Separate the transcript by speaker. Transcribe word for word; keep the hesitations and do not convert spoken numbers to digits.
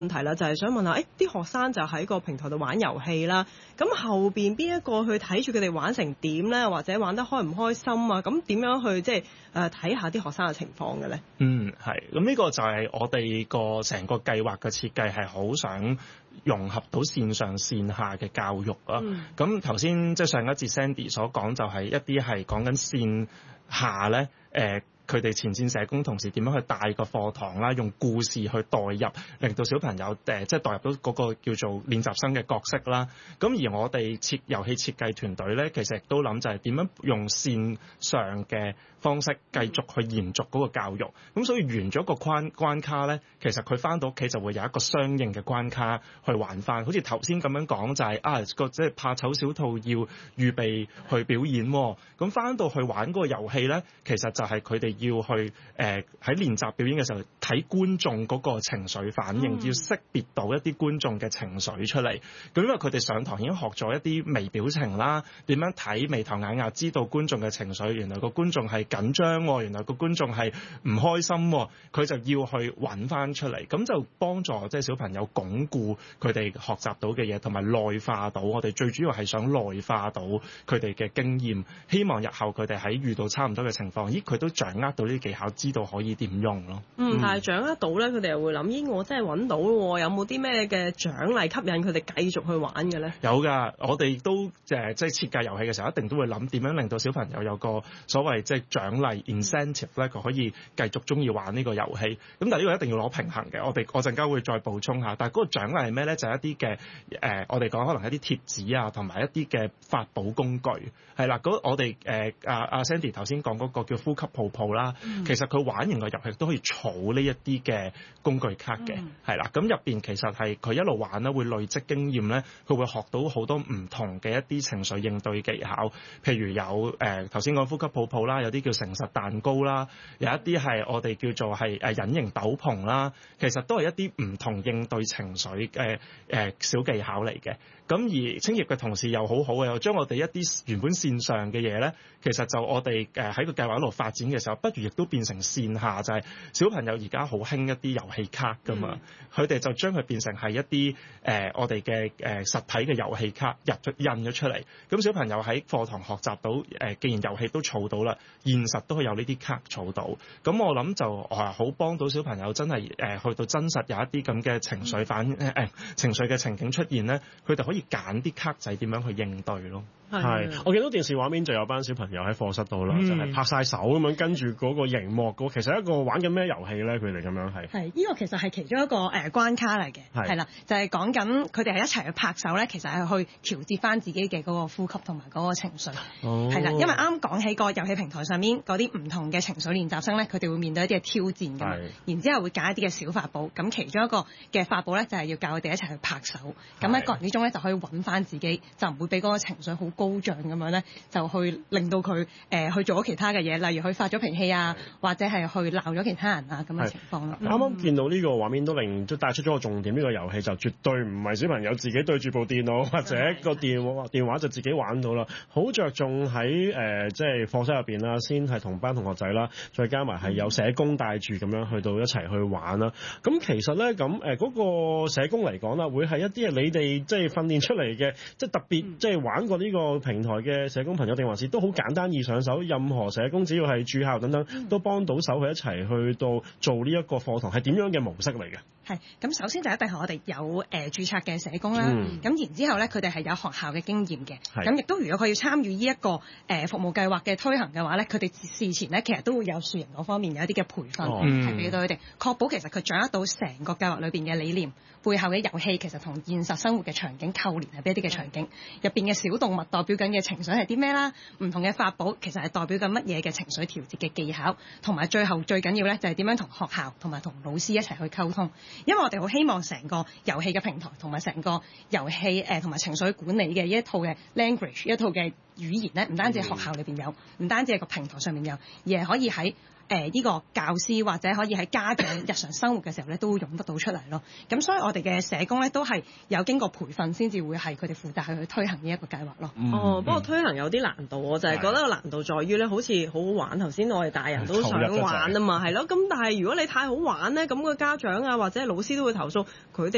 Speaker 1: 問題啦，就係想問下，誒啲學生就喺個平台度玩遊戲啦，咁後邊邊一個去睇住佢哋玩成點咧，或者玩得開唔開心啊？咁點樣去即係誒睇下啲學生嘅情況嘅咧？
Speaker 2: 嗯，係。咁呢個就係我哋個成個計劃嘅設計，係好想融合到線上線下嘅教育啊。咁頭先即係上一節 Sandy 所講，就係一啲係講緊線下咧，誒、呃。佢哋前線社工同事點樣去帶個課堂啦，用故事去代入，令到小朋友誒、呃、即係代入到嗰個叫做練習生嘅角色啦。咁而我哋設遊戲設計團隊咧，其實亦都諗就係點樣用線上嘅方式繼續去延續嗰個教育。咁所以完咗個關關卡咧，其實佢翻到屋企就會有一個相應嘅關卡去玩翻。好似頭先咁樣講就係、是、啊個即係怕醜小兔要預備去表演喎。咁翻到去玩嗰個遊戲咧，其實就係佢哋要去誒喺練習表演嘅時候睇觀眾嗰個情緒反應，嗯、要識別到一啲觀眾嘅情緒出嚟。咁因為佢哋上堂已經學咗一啲微表情啦，點樣睇眉頭眼額，知道觀眾嘅情緒。原來個觀眾係緊張，原來個觀眾係唔開心，佢就要去揾翻出嚟。咁就幫助即係小朋友鞏固佢哋學習到嘅嘢，同埋內化到。我哋最主要係想內化到佢哋嘅經驗，希望日後佢哋喺遇到差唔多嘅情況，咦佢都掌握到呢啲技巧，知道可以點用咯。
Speaker 1: 嗯，但係掌握到咧，佢哋又會諗：咦，我真係揾到喎，有冇啲咩嘅獎勵吸引佢哋繼續去玩嘅咧？
Speaker 2: 有㗎，我哋都誒即係設計遊戲嘅時候，一定都會諗點樣令到小朋友有個所謂即係獎勵 incentive 咧，佢可以繼續中意玩呢個遊戲。咁但係呢個一定要攞平衡嘅。我哋我陣間會再補充下。但係嗰個獎勵係咩咧？就係、是、一啲嘅誒，我哋講可能一啲貼紙啊，同埋一啲嘅發寶工具係啦。嗰我哋誒阿阿 Sandy 頭先講嗰個叫呼吸泡泡啦，嗯、其實佢玩完個遊戲都可以儲呢一啲嘅工具卡嘅，係啦、嗯。咁入邊其實係佢一路玩咧，會累積經驗咧，佢會學到好多唔同嘅一啲情緒應對技巧。譬如有誒頭先講呼吸泡泡啦，有啲叫誠實蛋糕啦，有一啲係我哋叫做係誒隱形斗篷啦，其實都係一啲唔同應對情緒嘅誒、呃、小技巧嚟嘅。咁而青葉嘅同事又好好嘅，又將我哋一啲原本線上嘅嘢咧，其實就我哋誒喺個計劃一路發展嘅時候，不如亦都變成線下，就係、是、小朋友而家好興一啲遊戲卡㗎嘛，佢哋、嗯、就將佢變成係一啲誒、呃、我哋嘅誒實體嘅遊戲卡入咗印咗出嚟，咁小朋友喺課堂學習到誒、呃，既然遊戲都儲到啦，現實都可以有呢啲卡儲到，咁我諗就誒好幫到小朋友真係誒、呃、去到真實有一啲咁嘅情緒反誒、嗯呃、情緒嘅情景出現咧，佢哋可以揀啲卡仔點樣去應對咯。
Speaker 3: 係，我見到電視畫面就有班小朋友喺課室度啦，嗯、就係拍晒手咁樣跟住嗰個熒幕嗰，其實一個玩緊咩遊戲咧？佢哋咁樣係
Speaker 4: 係呢個其實係其中一個誒、呃、關卡嚟嘅，係啦是，就係講緊佢哋係一齊去拍手咧，其實係去調節翻自己嘅嗰個呼吸同埋嗰個情緒，係啦、哦，因為啱啱講起個遊戲平台上面嗰啲唔同嘅情緒練習生咧，佢哋會面對一啲嘅挑戰㗎嘛，是然之後會揀一啲嘅小法寶，咁其中一個嘅法寶咧就係要教佢哋一齊去拍手，咁喺過程之中咧就可以揾翻自己，就唔會俾嗰個情緒好高漲咁樣咧，就去令到佢誒、呃、去做咗其他嘅嘢，例如佢發咗脾氣啊，是或者係去鬧咗其他人啊咁嘅情況咯。啱啱
Speaker 3: 見到呢個畫面都令都帶出咗個重點，呢、呢個遊戲就絕對唔係小朋友自己對住部電腦或者個電話電話就自己玩到啦，好着重喺誒即係課室入邊啦，先係同班同學仔啦，再加埋係有社工帶住咁樣去到一齊去玩啦。咁其實咧咁誒嗰個社工嚟講啦，會係一啲係你哋即係訓練出嚟嘅，即係特別即係玩過呢個平台嘅社工朋友，定還是都好簡單易上手？任何社工只要係駐校等等，都幫到手去一齊去到做呢一個課堂，係點樣嘅模式嚟嘅？
Speaker 4: 係咁，首先就一定係我哋有誒、呃、註冊嘅社工啦。咁、嗯、然之後咧，佢哋係有學校嘅經驗嘅。咁亦是都如果佢要參與呢一個誒、呃、服務計劃嘅推行嘅話咧，佢哋事前咧其實都會有樹人嗰方面有一啲嘅培訓，係俾、哦、到佢哋，確保其實佢掌握到成個計劃裏邊嘅理念，背後嘅遊戲其實同現實生活嘅場景扣連係邊一啲嘅場景，入邊嘅小動物代表緊嘅情緒係啲咩啦？唔同嘅法寶其實係代表緊乜嘢嘅情緒調節嘅技巧，同埋最後最緊要咧就係點樣同學校同埋同老師一齊去溝通。因為我哋好希望成個遊戲嘅平台同埋成個遊戲誒同埋情緒管理嘅一套嘅 language 一套嘅語言咧，唔單止喺學校裏邊有，唔單止係個平台上面有，而係可以喺誒呢個教師或者可以喺家長日常生活嘅時候咧，都會用得到出嚟咯。咁所以我哋嘅社工咧都係有經過培訓先至會係佢哋負責去推行呢一個計劃咯。
Speaker 1: 嗯、哦，不過推行有啲難度，我就係覺得個難度在於咧，好似好好玩。頭先我哋大人都想玩啊嘛，係咯。咁但係如果你太好玩咧，咁個家長啊或者老師都會投訴佢哋。